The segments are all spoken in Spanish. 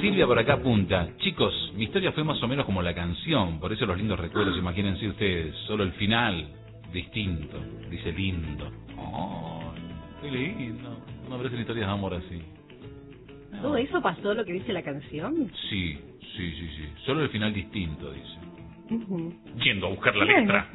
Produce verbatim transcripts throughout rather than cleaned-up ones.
Silvia por acá apunta. Chicos, mi historia fue más o menos como la canción, por eso los lindos recuerdos, imagínense ustedes. Solo el final, distinto. Dice lindo. Oh, qué lindo. No aparecen historias de amor así. No. ¿Todo eso pasó lo que dice la canción? Sí, sí, sí, sí. Solo el final distinto, dice. Uh-huh. Yendo a buscar la Bien, letra.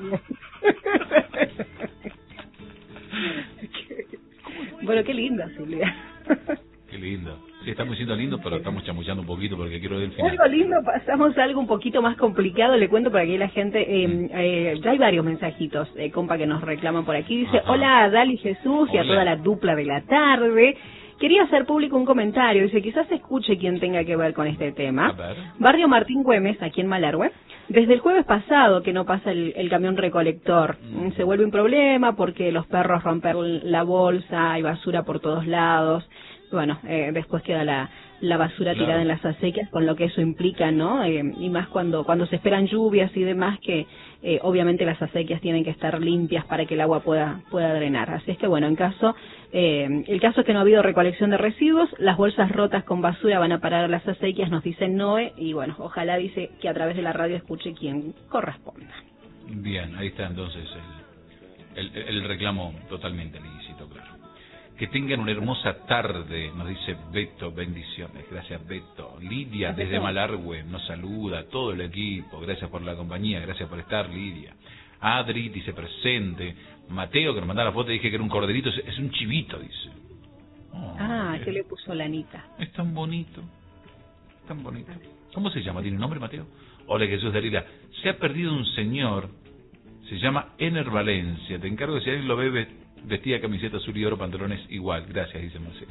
Bueno, qué linda, Silvia. Qué lindo. Sí, estamos diciendo lindo, pero estamos chamullando un poquito porque quiero ver el final. Algo lindo, pasamos a algo un poquito más complicado. Le cuento para que la gente... Eh, eh, ya hay varios mensajitos, eh, compa, que nos reclaman por aquí. Dice, Ajá. hola a Dali Jesús y Hola. a toda la dupla de la tarde. Quería hacer público un comentario. Dice, quizás escuche quien tenga que ver con este tema. A ver. Barrio Martín Güemes, aquí en Malargüe. Desde el jueves pasado que no pasa el, el camión recolector. Mm. Se vuelve un problema porque los perros rompen la bolsa, hay basura por todos lados. Bueno, eh, después queda la, la basura Claro. tirada en las acequias, con lo que eso implica, ¿no? Eh, y más cuando cuando se esperan lluvias y demás, que eh, obviamente las acequias tienen que estar limpias para que el agua pueda pueda drenar. Así es que, bueno, en caso eh, el caso es que no ha habido recolección de residuos, las bolsas rotas con basura van a parar a las acequias, nos dice Noé, y bueno, ojalá, dice, que a través de la radio escuche quien corresponda. Bien, ahí está entonces el, el, el reclamo totalmente lícito, claro. Que tengan una hermosa tarde, nos dice Beto, bendiciones, gracias Beto. Lidia Gracias, desde Beto. Malargüe nos saluda, todo el equipo, gracias por la compañía, gracias por estar, Lidia. Adri dice presente. Mateo, que nos mandaba la foto, dije que era un corderito, es, es un chivito, dice. Oh, Ah, bien. que le puso la Anita. Es tan bonito, tan bonito. ¿Cómo se llama? ¿Tiene nombre, Mateo? Hola, Jesús de Arila. Se ha perdido un señor, se llama Ener Valencia. Te encargo de si alguien lo ve, vestía camiseta azul y oro, pantalones igual. Gracias, dice Marcelo.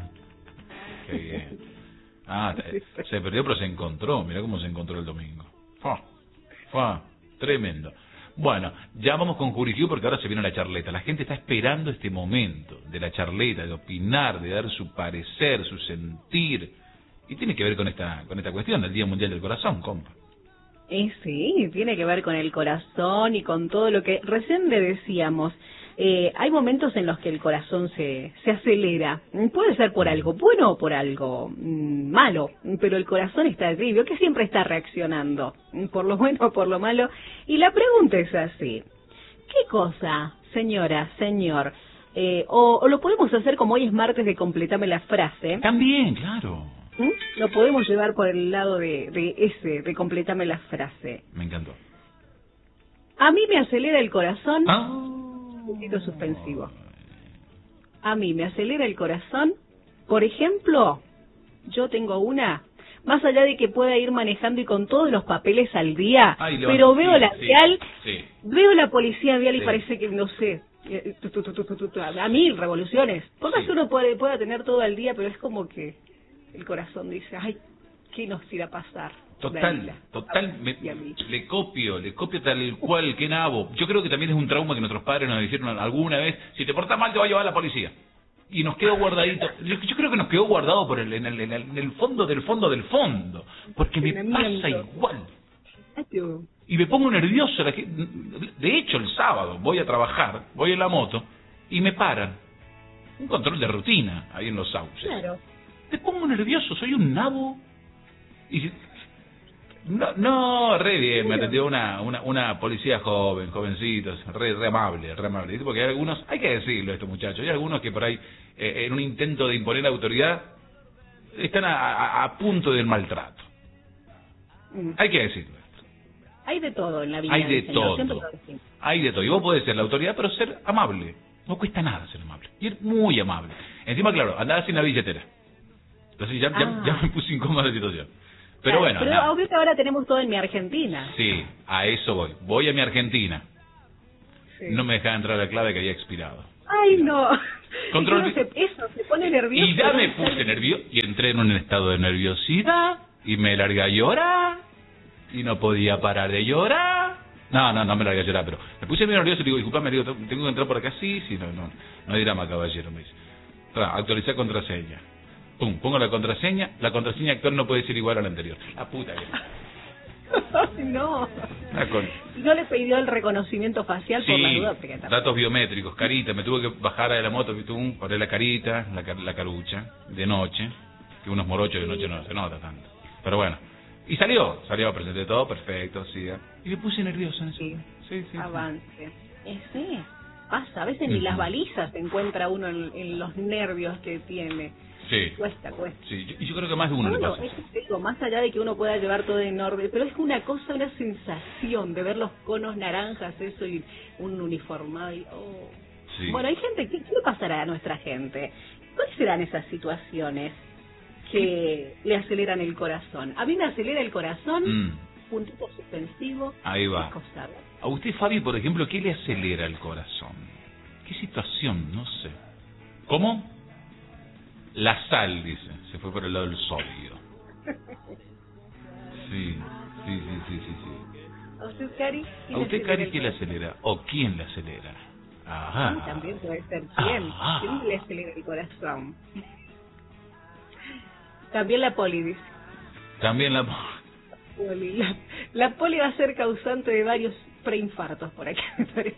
Qué bien. Ah, se perdió, pero se encontró. Mirá cómo se encontró el domingo. Fua, fua, tremendo. Bueno, ya vamos con Juriquíu porque ahora se viene la charleta. La gente está esperando este momento de la charleta, de opinar, de dar su parecer, su sentir. Y tiene que ver con esta con esta cuestión del Día Mundial del Corazón, compa. Eh, sí, tiene que ver con el corazón y con todo lo que recién le decíamos. Eh, hay momentos en los que el corazón se, se acelera. Puede ser por algo bueno o por algo mm, malo, pero el corazón está tibio, que siempre está reaccionando, por lo bueno o por lo malo. Y la pregunta es así, ¿qué cosa, señora, señor? Eh, o, o lo podemos hacer como hoy es martes de completame la frase. También, claro. ¿Mm? Lo podemos llevar por el lado de, de ese, de completame la frase. Me encantó. A mí me acelera el corazón... Ah. Puntito suspensivo. A mí me acelera el corazón. Por ejemplo, yo tengo una, más allá de que pueda ir manejando y con todos los papeles al día, Ay, pero veo sí, la sí, vial, sí. veo la policía vial y Sí. parece que, no sé, eh, tu, tu, tu, tu, tu, tu, a mil revoluciones. Por más Sí. que uno puede, pueda tener todo al día, pero es como que el corazón dice, ay, ¿qué nos irá a pasar? Total, Dalila, total, me, y a mí. le copio, le copio tal cual, que nabo. Yo creo que también es un trauma que nuestros padres nos dijeron alguna vez, si te portas mal te va a llevar la policía. Y nos quedó guardadito, yo, yo creo que nos quedó guardado por el, en, el, en, el, en el fondo del fondo del fondo, porque me pasa igual. Y me pongo nervioso, la que- de hecho el sábado voy a trabajar, voy en la moto, y me paran. Un control de rutina ahí en los sauces. Claro. Me pongo nervioso, soy un nabo. Y si- no, no, re bien, me atendió una, una, una policía joven, jovencitos, re, re amable, re amable. ¿Viste? Porque hay algunos, hay que decirlo estos muchachos, hay algunos que por ahí, eh, en un intento de imponer autoridad, están a, a, a punto del maltrato. Mm. Hay que decirlo. Hay de todo en la vida. Hay de señor, todo. siempre lo decimos. Hay de todo. Y vos podés ser la autoridad, pero ser amable. No cuesta nada ser amable. Y es muy amable. Encima, claro, andaba sin la billetera. Entonces ya, Ah. ya, ya me puse incómoda la situación. Pero Claro, bueno, pero nada. obvio que ahora tenemos todo en mi Argentina. Sí, a eso voy. Voy a mi Argentina. Sí. No me dejaba entrar la clave que había expirado. Ay, no. Control- Y uno se, eso, se pone nervioso. Y ya ¿no? me puse nervioso y entré en un estado de nerviosidad y me largué a llorar y no podía parar de llorar. No, no, no me largué a llorar, pero me puse muy nervioso y digo, disculpame, digo, tengo que entrar por acá, sí, sí, no, no, no hay drama, caballero, me dice. Tra, actualizar contraseña. Pum, pongo la contraseña, la contraseña actual no puede ser igual a la anterior. La puta que... Ay, no. La con... ¿No le pidió el reconocimiento facial por la Sí, duda? Porque también- datos biométricos, carita, me tuve que bajar de la moto, pum, poner la carita, la, car- la carucha, de noche, que unos morochos de noche no se nota tanto. Pero bueno, y salió, salió, presenté todo, perfecto, sí. Y me puse nervioso en eso. Sí, sí, sí. avance. Eh, sí, pasa, a veces ni uh-huh. las balizas se encuentra uno en, en los nervios que tiene. Sí. Cuesta, cuesta. Sí, yo, y yo creo que más de uno bueno, le pasa. Es digo, más allá de que uno pueda llevar todo en orden, pero es una cosa, una sensación de ver los conos naranjas, eso, y un uniformado. Y, oh. Sí. Bueno, hay gente, ¿qué, ¿qué le pasará a nuestra gente? ¿Cuáles serán esas situaciones que le aceleran el corazón? A mí me acelera el corazón, mm. puntito suspensivo. Ahí va. A usted, Fabi, por ejemplo, ¿qué le acelera el corazón? ¿Qué situación? No sé. ¿Cómo? La sal, dice. Se fue por el lado del sodio. Sí, sí, sí, sí, sí. sí. ¿A usted, Cari? ¿A usted, Cari, quién le acelera? ¿O quién le acelera? Ajá. Sí, también puede ser quién. Ajá. ¿Quién le acelera el corazón? También la poli, dice. También la poli. La, la poli va a ser causante de varios preinfartos por aquí, me parece.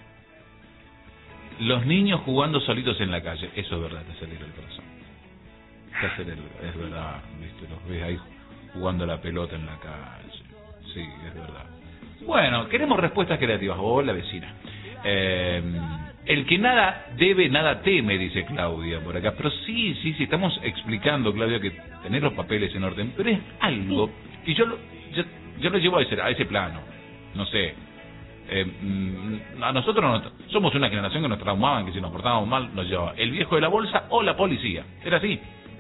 Los niños jugando solitos en la calle, eso es verdad, te acelera el corazón. Te acelera, es verdad, viste, los ves ahí jugando la pelota en la calle. Sí, es verdad. Bueno, queremos respuestas creativas. Hola, vecina. Eh, el que nada debe, nada teme, dice Claudia por acá. Pero sí, sí, sí, estamos explicando, Claudia, que tener los papeles en orden, pero es algo que yo lo, yo, yo lo llevo a ese, a ese plano. No sé. Eh, a nosotros nos, somos una generación que nos traumaban, que si nos portábamos mal nos llevaba el viejo de la bolsa o la policía. Era así.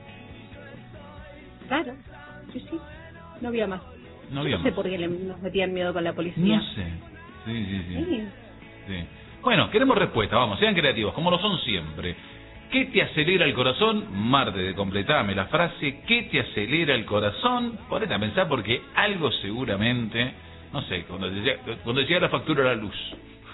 Claro, sí, sí. No había más. No había no sé más. por qué le, nos metían miedo con la policía. No sé. Sí, sí, sí. Sí. Sí. Bueno, queremos respuestas, vamos, sean creativos, como lo son siempre. ¿Qué te acelera el corazón? Marte, de completame la frase. ¿Qué te acelera el corazón? Ponete a pensar porque algo seguramente, no sé, cuando decía, cuando decía la factura de la luz.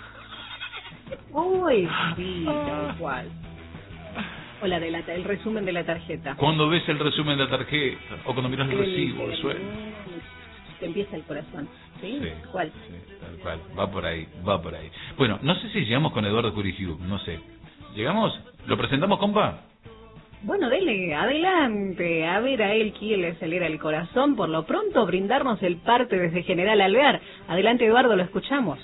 Uy, sí, tal cual. O la de la, el resumen de la tarjeta. Cuando ves el resumen de la tarjeta, o cuando miras el recibo, el sueldo. Te empieza el corazón. ¿Sí? Sí, ¿Cuál? Sí, tal cual. Va por ahí, va por ahí. Bueno, no sé si llegamos con Eduardo Curigiu, no sé. ¿Llegamos? ¿Lo presentamos, compa? Bueno, dele, adelante. A ver a él quién le acelera el corazón. Por lo pronto, brindarnos el parte desde General Alvear. Adelante, Eduardo, lo escuchamos.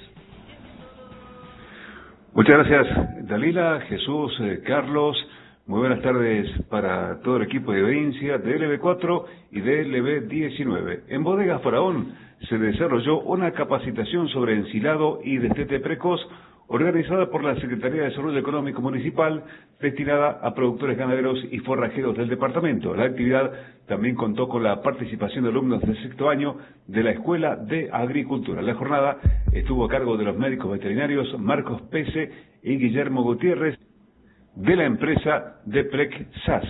Muchas gracias, Dalila, Jesús, eh, Carlos. Muy buenas tardes para todo el equipo de Vencia, de L B cuatro y de L B diecinueve. En Bodegas Faraón se desarrolló una capacitación sobre ensilado y destete precoz organizada por la Secretaría de Desarrollo Económico Municipal, destinada a productores ganaderos y forrajeros del departamento. La actividad también contó con la participación de alumnos del sexto año de la Escuela de Agricultura. La jornada estuvo a cargo de los médicos veterinarios Marcos Pese y Guillermo Gutiérrez, de la empresa Deprec S A S,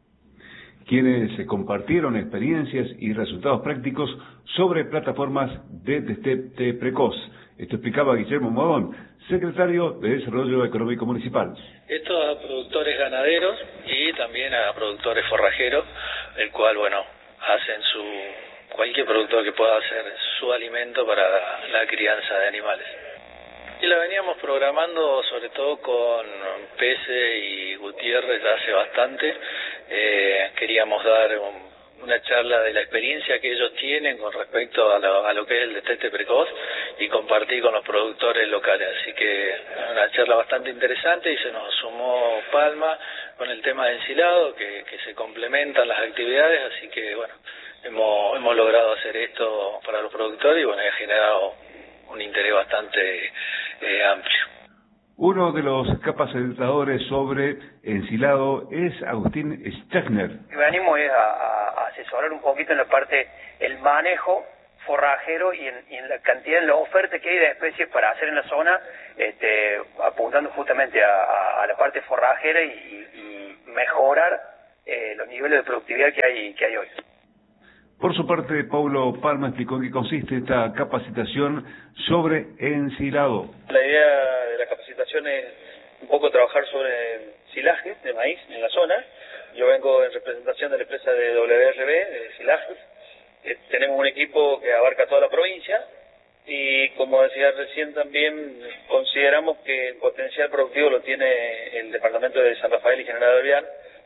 quienes compartieron experiencias y resultados prácticos sobre plataformas de destete precoz. Esto explicaba Guillermo Modón, secretario de Desarrollo Económico Municipal. Esto a productores ganaderos y también a productores forrajeros, el cual, bueno, hacen su cualquier productor que pueda hacer su alimento para la crianza de animales. Y la veníamos programando sobre todo con Pese y Gutiérrez ya hace bastante. Eh, queríamos dar un, una charla de la experiencia que ellos tienen con respecto a lo, a lo que es el destete precoz y compartir con los productores locales. Así que una charla bastante interesante y se nos sumó Palma con el tema de ensilado, que, que se complementan las actividades. Así que bueno, hemos, hemos logrado hacer esto para los productores y bueno, ha generado un interés bastante eh, amplio. Uno de los capacitadores sobre ensilado es Agustín Stegner. Venimos a, a asesorar un poquito en la parte, el manejo forrajero y en, y en la cantidad, en la oferta que hay de especies para hacer en la zona, este, apuntando justamente a, a, a la parte forrajera y, y mejorar eh, los niveles de productividad que hay, que hay hoy. Por su parte, Paulo Palma explicó en qué consiste esta capacitación sobre ensilado. La idea de la capacitación es un poco trabajar sobre silaje de maíz en la zona. Yo vengo en representación de la empresa de W R B, de silajes. Eh, tenemos un equipo que abarca toda la provincia y, como decía recién, también consideramos que el potencial productivo lo tiene el departamento de San Rafael y General Alvear, y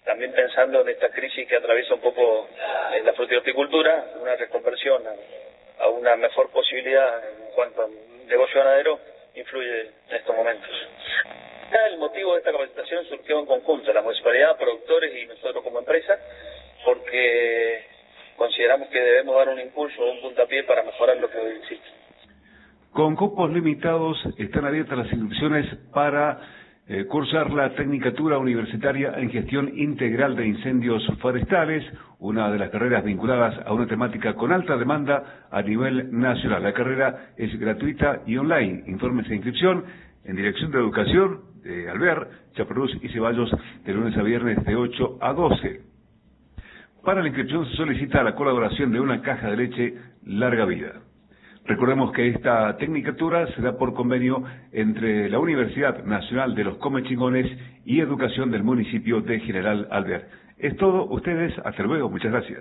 también pensando en esta crisis que atraviesa un poco en la frutihorticultura, una reconversión a, a una mejor posibilidad en cuanto al negocio ganadero influye en estos momentos. El motivo de esta capacitación surgió en conjunto, la municipalidad, productores y nosotros como empresa, porque consideramos que debemos dar un impulso, un puntapié para mejorar lo que hoy existe. Con cupos limitados están abiertas las inscripciones para eh, cursar la Tecnicatura Universitaria en Gestión Integral de Incendios Forestales, una de las carreras vinculadas a una temática con alta demanda a nivel nacional. La carrera es gratuita y online. Informes e inscripción en Dirección de Educación de Alvear, Chaparrús y Ceballos, de lunes a viernes de ocho a doce. Para la inscripción se solicita la colaboración de una caja de leche larga vida. Recordemos que esta tecnicatura se da por convenio entre la Universidad Nacional de los Comechingones y Educación del municipio de General Alvear. Es todo, ustedes, hasta luego, muchas gracias.